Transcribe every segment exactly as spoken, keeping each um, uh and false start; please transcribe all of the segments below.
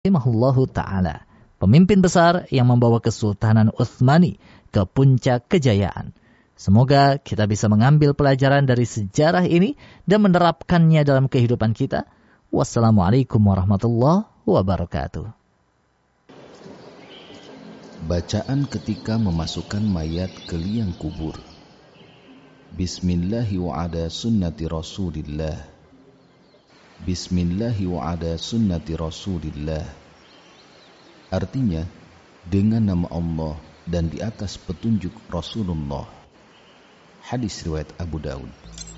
rahimahullahu ta'ala, pemimpin besar yang membawa Kesultanan Utsmani ke puncak kejayaan. Semoga kita bisa mengambil pelajaran dari sejarah ini dan menerapkannya dalam kehidupan kita. Wassalamualaikum warahmatullahi wabarakatuh. Bacaan ketika memasukkan mayat ke liang kubur. Bismillahi wa ala sunnati Rasulillah. Bismillahi wa ala sunnati Rasulillah. Artinya, dengan nama Allah dan di atas petunjuk Rasulullah. Hadis riwayat Abu Daud.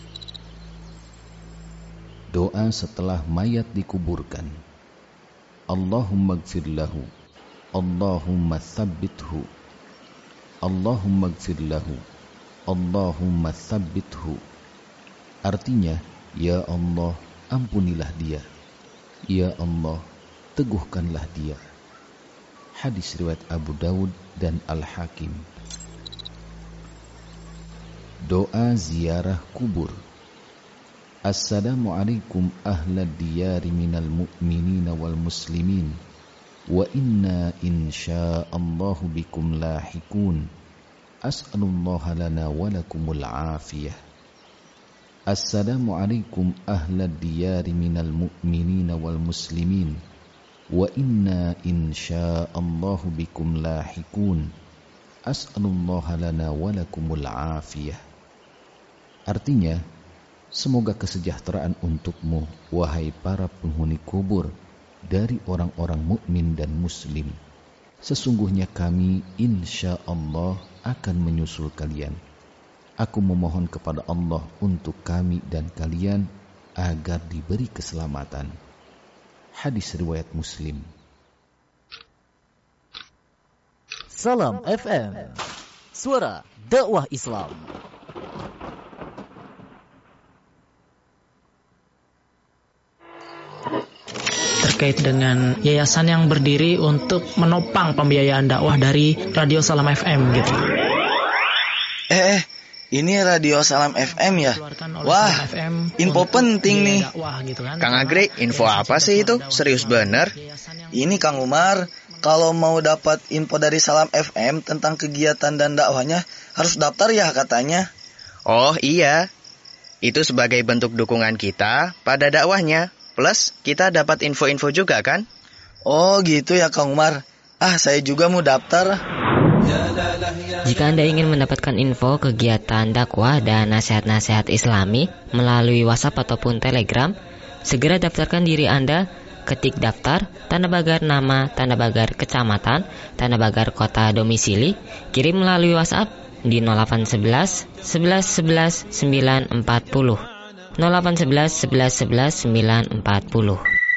Doa setelah mayat dikuburkan. Allahumma gfir lahu, Allahumma thabbithu, Allahumma gfir lahu, Allahumma thabbithu. Artinya, ya Allah, ampunilah dia. Ya Allah, teguhkanlah dia. Hadis riwayat Abu Daud dan Al-Hakim. Doa ziarah kubur. Assalamualaikum ahlad diyari minal mu'minina wal muslimin. Wa inna insya'allahu bikum lahikun. As'alullaha lana walakumul afiyah. Assalamualaikum ahlad diyari minal mu'minina wal muslimin. Wa inna insya'allahu bikum lahikun. As'alullaha lana walakumul afiyah. Artinya, semoga kesejahteraan untukmu, wahai para penghuni kubur, dari orang-orang mukmin dan muslim. Sesungguhnya kami insya Allah akan menyusul kalian. Aku memohon kepada Allah untuk kami dan kalian agar diberi keselamatan. Hadis riwayat Muslim. Salam F M, suara dakwah Islam. Terkait dengan yayasan yang berdiri untuk menopang pembiayaan dakwah dari Radio Salam F M gitu. Eh, eh, ini Radio Salam F M ya? Wah, info penting nih. Kang Agri, info apa sih itu? Serius bener? Ini Kang Umar, kalau mau dapat info dari Salam F M tentang kegiatan dan dakwahnya, harus daftar ya katanya. Oh iya, itu sebagai bentuk dukungan kita pada dakwahnya. Plus, kita dapat info-info juga kan? Oh gitu ya Kang Umar. Ah, saya juga mau daftar. Jika Anda ingin mendapatkan info kegiatan dakwah dan nasihat-nasihat Islami melalui WhatsApp ataupun Telegram, segera daftarkan diri Anda. Ketik daftar, tanda pagar nama, tanda pagar kecamatan, tanda pagar kota domisili, kirim melalui WhatsApp di nol delapan satu satu sebelas sebelas sembilan empat nol nol delapan satu satu sebelas sebelas sembilan empat nol.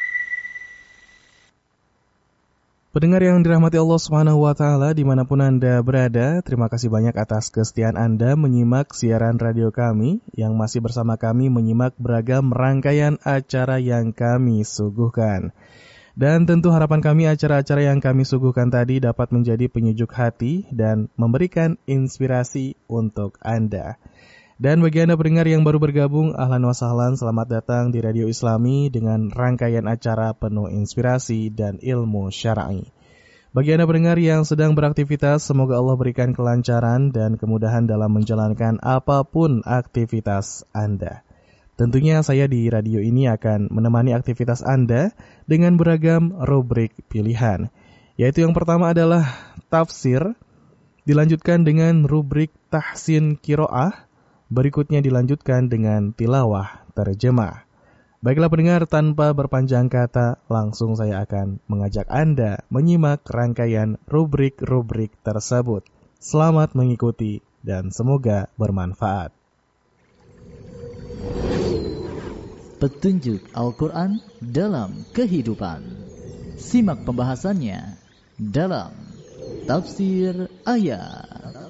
Pendengar yang dirahmati Allah Subhanahu wa Ta'ala dimanapun Anda berada, terima kasih banyak atas kesetiaan Anda menyimak siaran radio kami yang masih bersama kami menyimak beragam rangkaian acara yang kami suguhkan. Dan tentu harapan kami acara-acara yang kami suguhkan tadi dapat menjadi penyejuk hati dan memberikan inspirasi untuk Anda. Dan bagi Anda pendengar yang baru bergabung, ahlan wa sahlan, selamat datang di Radio Islami dengan rangkaian acara penuh inspirasi dan ilmu syar'i. Bagi Anda pendengar yang sedang beraktivitas, semoga Allah berikan kelancaran dan kemudahan dalam menjalankan apapun aktivitas Anda. Tentunya saya di radio ini akan menemani aktivitas Anda dengan beragam rubrik pilihan. Yaitu yang pertama adalah tafsir, dilanjutkan dengan rubrik tahsin qiraah, berikutnya dilanjutkan dengan tilawah terjemah. Baiklah pendengar, tanpa berpanjang kata, langsung saya akan mengajak Anda menyimak rangkaian rubrik-rubrik tersebut. Selamat mengikuti dan semoga bermanfaat. Petunjuk Al-Quran dalam kehidupan. Simak pembahasannya dalam Tafsir Ayat.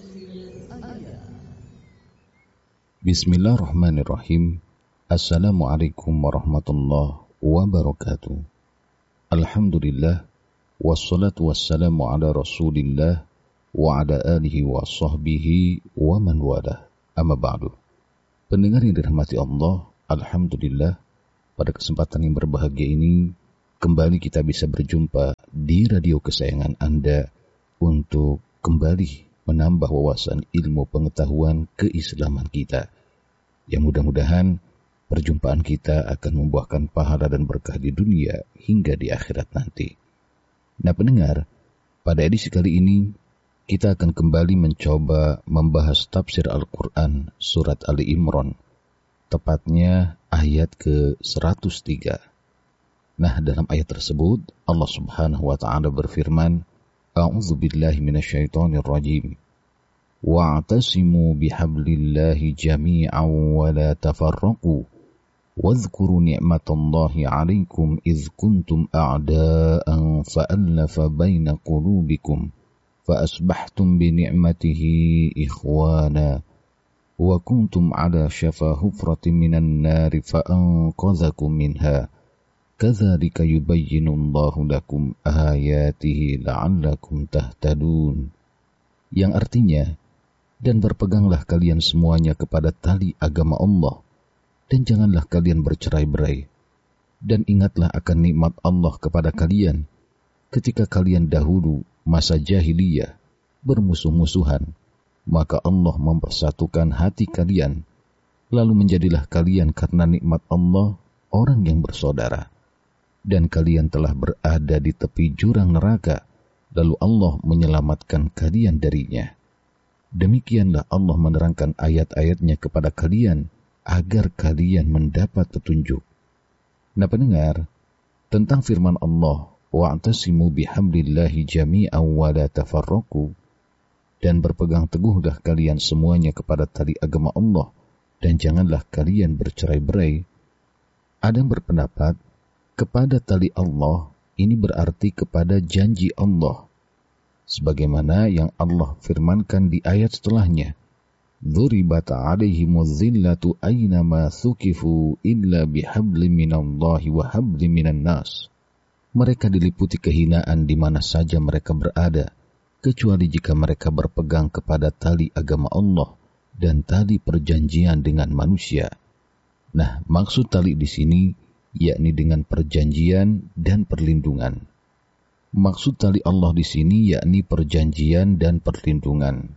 Bismillahirrahmanirrahim. Assalamualaikum warahmatullahi wabarakatuh. Alhamdulillah, wassalatu wassalamu ala rasulillah wa ala alihi wa sahbihi wa man walah. Amma ba'du. Pendengar yang dirahmati Allah, alhamdulillah, pada kesempatan yang berbahagia ini kembali kita bisa berjumpa di radio kesayangan Anda untuk kembali menambah wawasan ilmu pengetahuan keislaman kita. Yang mudah-mudahan perjumpaan kita akan membuahkan pahala dan berkah di dunia hingga di akhirat nanti. Nah pendengar, pada edisi kali ini kita akan kembali mencoba membahas tafsir Al-Quran surat Ali Imran, tepatnya ayat ke seratus tiga. Nah dalam ayat tersebut Allah subhanahu wa ta'ala berfirman, A'udzu billahi minasyaitonir rajim. Wa'tasimu bihablillahi jami'an wa la tafarraqu. Wadhkuru ni'matallahi 'alaikum idz kuntum a'da'an fa'alafa baina qulubikum fa asbahtum bi ni'matihi ikhwana wa kuntum 'ala shafa hufratin minan nari fa anqadhakum minha. Kadzalika yubayyinu Allahu lakum ayatihi la'allakum tahtadun. Yang artinya, dan berpeganglah kalian semuanya kepada tali agama Allah, dan janganlah kalian bercerai-berai. Dan ingatlah akan nikmat Allah kepada kalian ketika kalian dahulu masa jahiliyah bermusuh-musuhan, maka Allah mempersatukan hati kalian, lalu menjadilah kalian karena nikmat Allah orang yang bersaudara. Dan kalian telah berada di tepi jurang neraka, lalu Allah menyelamatkan kalian darinya. Demikianlah Allah menerangkan ayat-ayatnya kepada kalian, agar kalian mendapat petunjuk. Nah pendengar, tentang firman Allah, wa'tasimu bihablillahi jami'an wa la tafarraqu, dan berpegang teguhlah kalian semuanya kepada tali agama Allah, dan janganlah kalian bercerai-berai. Ada yang berpendapat, kepada tali Allah ini berarti kepada janji Allah, sebagaimana yang Allah firmankan di ayat setelahnya, Dzuribat 'alaihimuz zillatu aynama thuqifu illa bihablin minallahi wa hablin minan nas. Mereka diliputi kehinaan di mana saja mereka berada, kecuali jika mereka berpegang kepada tali agama Allah dan tali perjanjian dengan manusia. Nah, maksud tali di sini yakni dengan perjanjian dan perlindungan. Maksud tali Allah di sini yakni perjanjian dan perlindungan.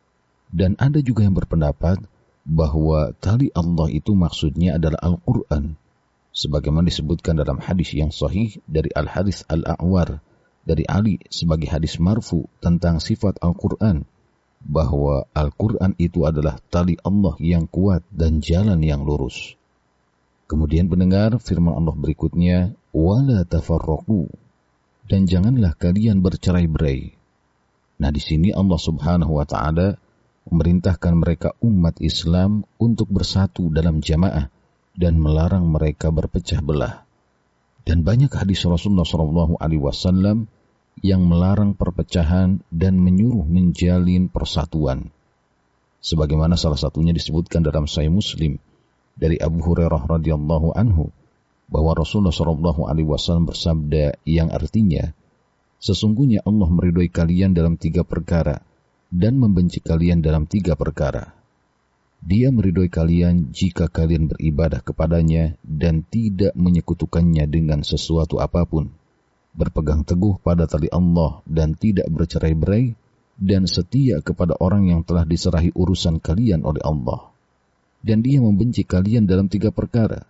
Dan ada juga yang berpendapat bahwa tali Allah itu maksudnya adalah Al-Quran, sebagaimana disebutkan dalam hadis yang sahih dari Al-Harits Al-A'war dari Ali sebagai hadis marfu tentang sifat Al-Quran, bahwa Al-Quran itu adalah tali Allah yang kuat dan jalan yang lurus. Kemudian pendengar firman Allah berikutnya, wala tafarraqu, dan janganlah kalian bercerai-berai. Nah di sini Allah Subhanahu wa taala memerintahkan mereka umat Islam untuk bersatu dalam jamaah dan melarang mereka berpecah belah. Dan banyak hadis Rasulullah shallallahu alaihi wasallam yang melarang perpecahan dan menyuruh menjalin persatuan. Sebagaimana salah satunya disebutkan dalam Sahih Muslim dari Abu Hurairah radhiyallahu anhu, bahwa Rasulullah shallallahu alaihi wasallam bersabda yang artinya, sesungguhnya Allah meridhoi kalian dalam tiga perkara dan membenci kalian dalam tiga perkara. Dia meridhoi kalian jika kalian beribadah kepadanya dan tidak menyekutukannya dengan sesuatu apapun, berpegang teguh pada tali Allah dan tidak bercerai-berai, dan setia kepada orang yang telah diserahi urusan kalian oleh Allah. Dan dia membenci kalian dalam tiga perkara,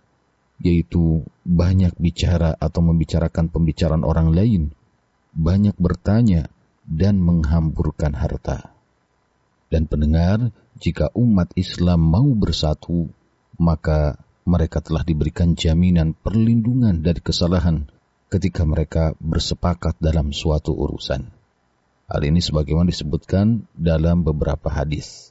yaitu banyak bicara atau membicarakan pembicaraan orang lain, banyak bertanya, dan menghamburkan harta. Dan pendengar, jika umat Islam mau bersatu, maka mereka telah diberikan jaminan perlindungan dari kesalahan ketika mereka bersepakat dalam suatu urusan. Hal ini sebagaimana disebutkan dalam beberapa hadis.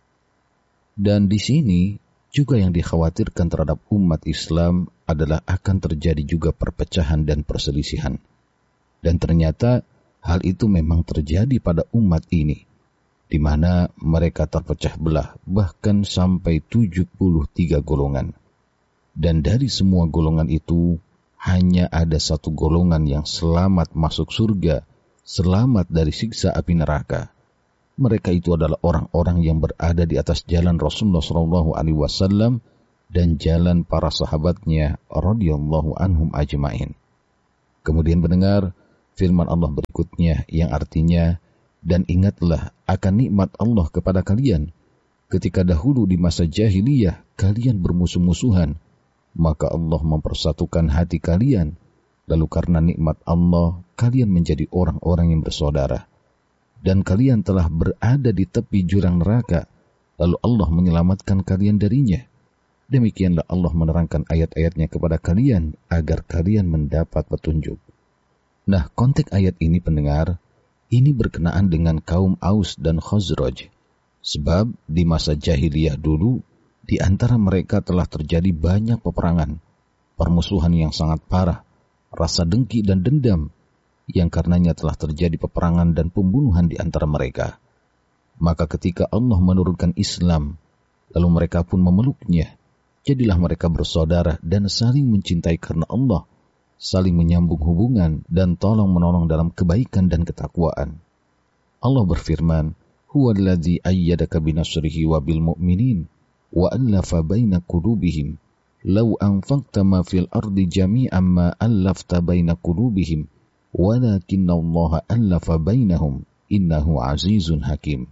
Dan di sini juga yang dikhawatirkan terhadap umat Islam adalah akan terjadi juga perpecahan dan perselisihan. Dan ternyata hal itu memang terjadi pada umat ini, di mana mereka terpecah belah bahkan sampai tujuh puluh tiga golongan. Dan dari semua golongan itu, hanya ada satu golongan yang selamat masuk surga, selamat dari siksa api neraka. Mereka itu adalah orang-orang yang berada di atas jalan Rasulullah shallallahu alaihi wasallam dan jalan para sahabatnya radhiyallahu anhum ajma'in. Kemudian mendengar firman Allah berikutnya yang artinya, dan ingatlah akan nikmat Allah kepada kalian ketika dahulu di masa jahiliyah kalian bermusuh-musuhan, maka Allah mempersatukan hati kalian, lalu karena nikmat Allah kalian menjadi orang-orang yang bersaudara, dan kalian telah berada di tepi jurang neraka, lalu Allah menyelamatkan kalian darinya. Demikianlah Allah menerangkan ayat-ayatnya kepada kalian agar kalian mendapat petunjuk. Nah, konteks ayat ini pendengar, ini berkenaan dengan kaum Aus dan Khazraj. Sebab di masa jahiliyah dulu, di antara mereka telah terjadi banyak peperangan, permusuhan yang sangat parah, rasa dengki dan dendam, yang karenanya telah terjadi peperangan dan pembunuhan di antara mereka. Maka ketika Allah menurunkan Islam, lalu mereka pun memeluknya, jadilah mereka bersaudara dan saling mencintai karena Allah, saling menyambung hubungan dan tolong-menolong dalam kebaikan dan ketakwaan. Allah berfirman, "Huwallazi ayyadaka binasrihi wa bil mu'minin wa allafa baina qulubihim law anfaqta ma fil ardi jami'an ma allafta baina qulubihim walakinnallaha allafa bainahum innahu azizun hakim."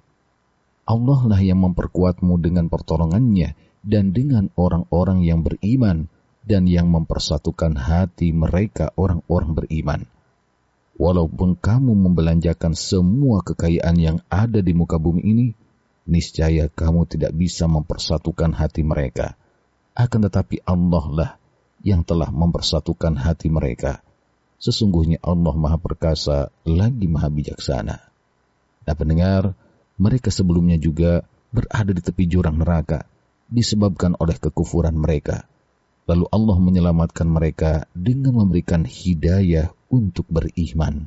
Allah lah yang memperkuatmu dengan pertolongannya dan dengan orang-orang yang beriman dan yang mempersatukan hati mereka orang-orang beriman. Walaupun kamu membelanjakan semua kekayaan yang ada di muka bumi ini, niscaya kamu tidak bisa mempersatukan hati mereka. Akan tetapi Allah lah yang telah mempersatukan hati mereka. Sesungguhnya Allah Maha Perkasa lagi Maha Bijaksana. Nah pendengar, mereka sebelumnya juga berada di tepi jurang neraka disebabkan oleh kekufuran mereka. Lalu Allah menyelamatkan mereka dengan memberikan hidayah untuk beriman.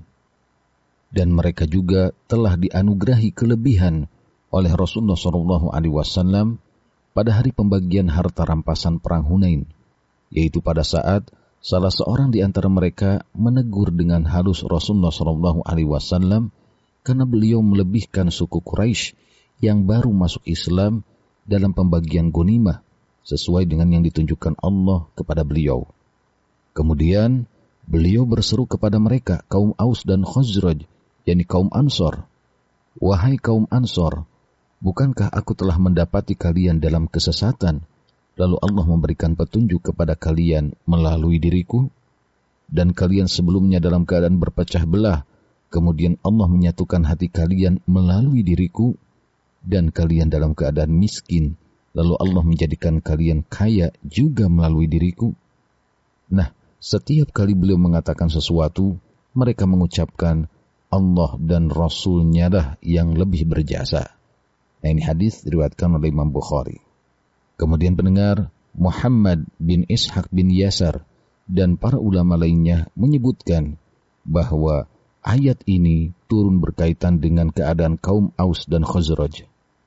Dan mereka juga telah dianugerahi kelebihan oleh Rasulullah shallallahu alaihi wasallam pada hari pembagian harta rampasan perang Hunain, yaitu pada saat salah seorang di antara mereka menegur dengan halus Rasulullah shallallahu alaihi wasallam karena beliau melebihkan suku Quraisy yang baru masuk Islam dalam pembagian ghanimah sesuai dengan yang ditunjukkan Allah kepada beliau. Kemudian beliau berseru kepada mereka, kaum Aus dan Khazraj, yakni kaum Ansor, "Wahai kaum Ansor, bukankah aku telah mendapati kalian dalam kesesatan, lalu Allah memberikan petunjuk kepada kalian melalui diriku? Dan kalian sebelumnya dalam keadaan berpecah belah, kemudian Allah menyatukan hati kalian melalui diriku, dan kalian dalam keadaan miskin, lalu Allah menjadikan kalian kaya juga melalui diriku." Nah, setiap kali beliau mengatakan sesuatu, mereka mengucapkan, Allah dan Rasul-Nya lah yang lebih berjasa. Nah, ini hadis diriwayatkan oleh Imam Bukhari. Kemudian pendengar, Muhammad bin Ishaq bin Yasar dan para ulama lainnya menyebutkan bahwa ayat ini turun berkaitan dengan keadaan kaum Aus dan Khazraj,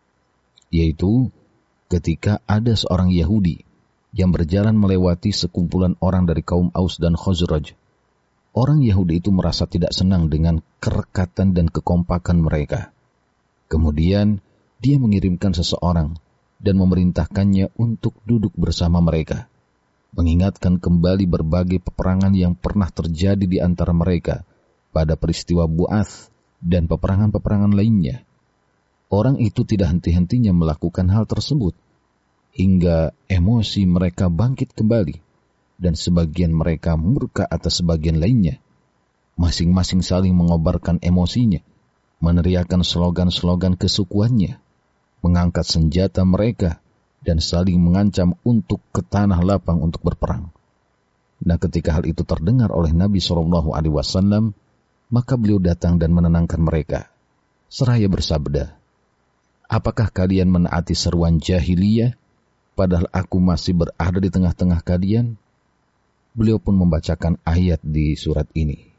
yaitu ketika ada seorang Yahudi yang berjalan melewati sekumpulan orang dari kaum Aus dan Khazraj. Orang Yahudi itu merasa tidak senang dengan kerekatan dan kekompakan mereka. Kemudian dia mengirimkan seseorang dan memerintahkannya untuk duduk bersama mereka, mengingatkan kembali berbagai peperangan yang pernah terjadi di antara mereka pada peristiwa Bu'ats dan peperangan-peperangan lainnya. Orang itu tidak henti-hentinya melakukan hal tersebut, hingga emosi mereka bangkit kembali, dan sebagian mereka murka atas sebagian lainnya. Masing-masing saling mengobarkan emosinya, meneriakkan slogan-slogan kesukuannya, mengangkat senjata mereka, dan saling mengancam untuk ke tanah lapang untuk berperang. Nah, ketika hal itu terdengar oleh Nabi shallallahu alaihi wasallam, maka beliau datang dan menenangkan mereka, seraya bersabda, "Apakah kalian menaati seruan jahiliyah, padahal aku masih berada di tengah-tengah kalian?" Beliau pun membacakan ayat di surat ini.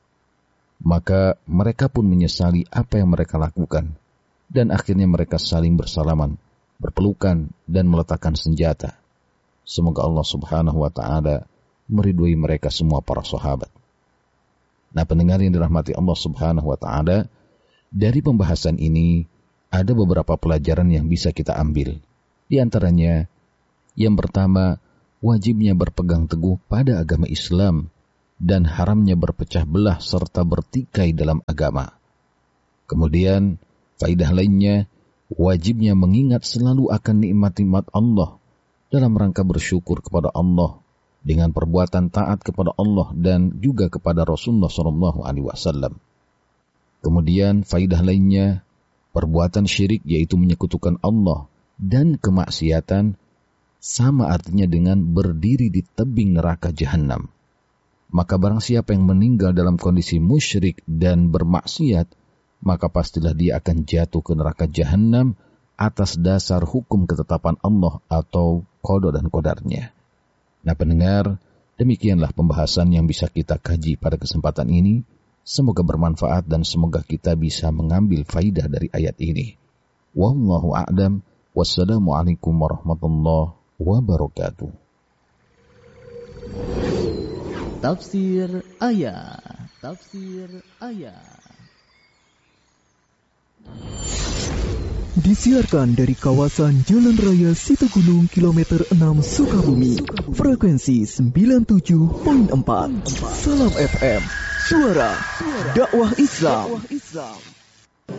Maka mereka pun menyesali apa yang mereka lakukan, dan akhirnya mereka saling bersalaman, berpelukan, dan meletakkan senjata. Semoga Allah subhanahu wa ta'ala meridhoi mereka semua para sahabat. Nah, pendengar yang dirahmati Allah subhanahu wa ta'ala, dari pembahasan ini ada beberapa pelajaran yang bisa kita ambil. Di antaranya, yang pertama, wajibnya berpegang teguh pada agama Islam dan haramnya berpecah belah serta bertikai dalam agama. Kemudian, faidah lainnya, wajibnya mengingat selalu akan nikmat-nikmat Allah dalam rangka bersyukur kepada Allah dengan perbuatan taat kepada Allah dan juga kepada Rasulullah shallallahu alaihi wasallam. Kemudian, faidah lainnya, perbuatan syirik yaitu menyekutukan Allah dan kemaksiatan sama artinya dengan berdiri di tebing neraka jahanam. Maka barang siapa yang meninggal dalam kondisi musyrik dan bermaksiat, maka pastilah dia akan jatuh ke neraka jahanam atas dasar hukum ketetapan Allah atau qada dan qadarnya. Nah pendengar, demikianlah pembahasan yang bisa kita kaji pada kesempatan ini. Semoga bermanfaat dan semoga kita bisa mengambil faidah dari ayat ini. Wallahu a'lam. Wassalamualaikum warahmatullahi wabarakatuh. Tafsir ayat. Tafsir ayat. Disiarkan dari kawasan Jalan Raya Situgunung kilometer enam Sukabumi. Frekuensi sembilan puluh tujuh koma empat. Salam F M. Suara dakwah Islam.